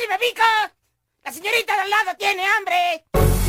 bebico! ¡La señorita de al lado tiene hambre!